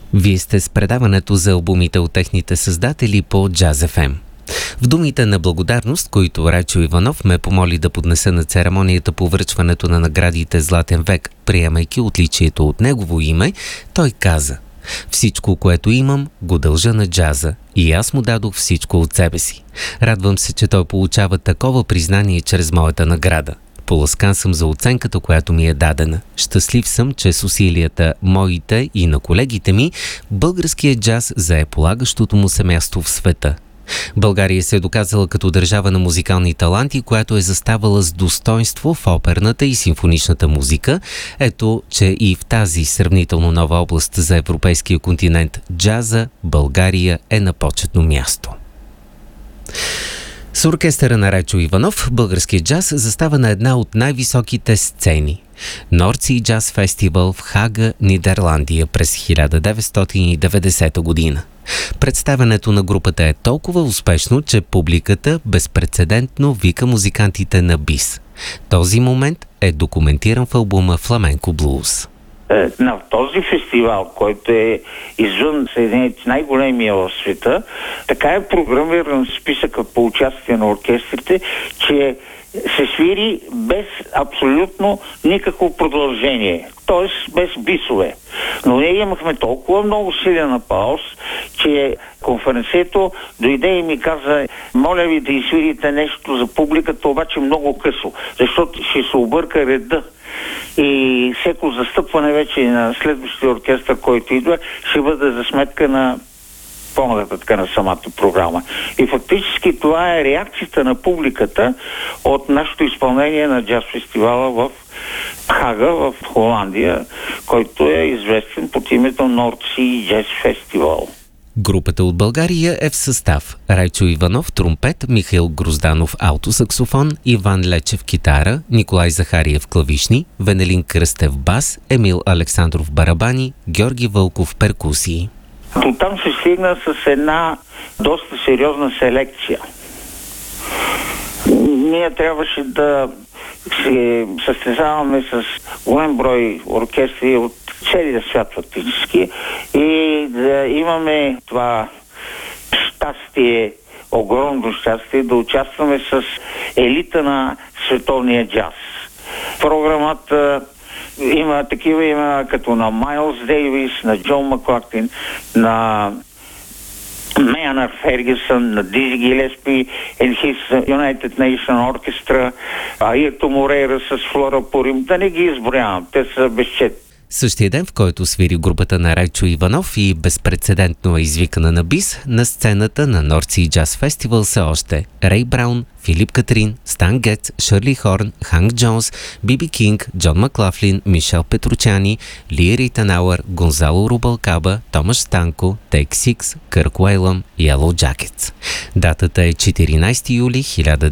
Вие сте с предаването за албумите от техните създатели по Jazz FM. В думите на благодарност, които Райчо Иванов ме помоли да поднеса на церемонията по връчването на наградите Златен век, приемайки отличието от негово име, той каза: "Всичко, което имам, го дължа на джаза и аз му дадох всичко от себе си. Радвам се, че той получава такова признание чрез моята награда. Поласкан съм за оценката, която ми е дадена. Щастлив съм, че с усилията моите и на колегите ми, българският джаз зае полагащото му се място в света. България се е доказала като държава на музикални таланти, която е заставала с достоинство в оперната и симфоничната музика. Ето, че и в тази сравнително нова област за европейския континент, джаза, България е на почетно място." С оркестъра на Райчо Иванов българският джаз застава на една от най-високите сцени – Нордсий джаз фестивал в Хага, Нидерландия през 1990 година. Представянето на групата е толкова успешно, че публиката безпрецедентно вика музикантите на бис. Този момент е документиран в албума Фламенко Блуз. На този фестивал, който е извън Съединените, най-големия в света, така е програмиран списъка по участие на оркестрите, че се свири без абсолютно никакво продължение, т.е. без бисове. Но ние имахме толкова много силен аплауз, че конференцето дойде и ми каза: "Моля ви да изсвирите нещо за публиката, обаче много късо, защото ще се обърка реда. И всеко застъпване вече на следващия оркестър, който идва, ще бъде за сметка на по-нататък на самата програма." И фактически това е реакцията на публиката от нашето изпълнение на джаз фестивала в Хага, в Холандия, който е известен под името Нордсий джаз фестивал. Групата от България е в състав: Райчо Иванов – тромпет, Михаил Грозданов – алто-саксофон, Иван Лечев – китара, Николай Захариев – клавишни, Венелин Кръстев – бас, Емил Александров – барабани, Георги Вълков – перкусии. До там се стигна с една доста сериозна селекция. Ние трябваше да се състезаваме с голям брой оркестри от целия свят фактически и да имаме това щастие, огромно щастие, да участваме с елита на световния джаз. Програмата има такива имена като на Майлз Дейвис, на Джон Маклахлин, на Мейнард Фергюсън, на Дизи Гилеспи and his United Nation Orchestra, Аирто Морейра с Флора Пурим. Да не ги изброявам, те са безчетни. Същия ден, в който свири групата на Райчо Иванов и безпрецедентно е извикана на бис, на сцената на Нордсий джаз фестивал са още Рей Браун, Филип Катрин, Стан Гетц, Шърли Хорн, Ханк Джонс, Биби Кинг, Джон Маклахлин, Мишел Петручани, Ли Ритенауър, Гонзало Рубалкаба, Томаш Станко, Тейк Сикс, Кърк Уейлъм, Yellow Jackets. Датата е 14 юли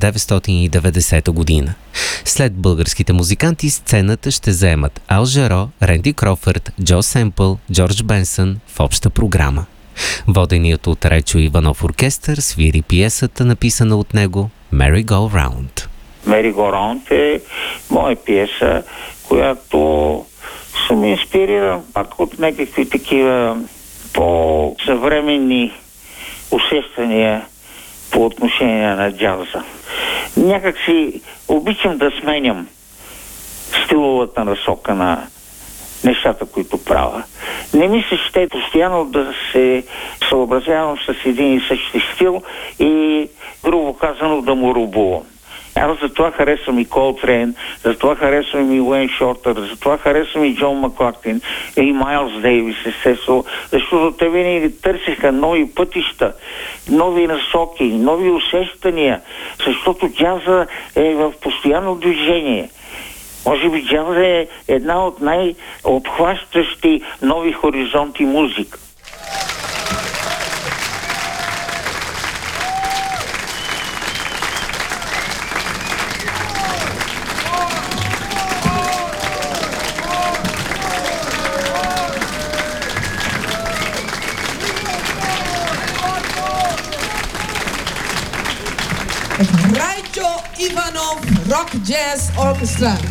1990 година. След българските музиканти сцената ще заемат Ал Жаро, Ренди Крофърд, Джо Семпъл, Джордж Бенсън в обща програма. Воденият от Райчо Иванов оркестър свири пиесата, написана от него, Merry Go Round. Merry Go Round е моя пиеса, която съм инспириран пак от някакви такива по-съвременни усещания по отношение на джаза. Някак си обичам да сменям стиловата насока на нещата, които правя. Не ми се ще постоянно да се съобразявам с един и същи стил и, грубо казано, да му рубувам. Аз затова харесвам и Колтрейн, затова харесвам и Уейн Шортър, затова харесвам и Джон Маклахлин, и Майлз Дейвис, естествено, защото те винаги търсиха нови пътища, нови насоки, нови усещания, защото джаза е в постоянно движение. Може би джаза е една от най-обхващащи нови хоризонти музика. Райчо Иванов Rock Jazz Orchestra.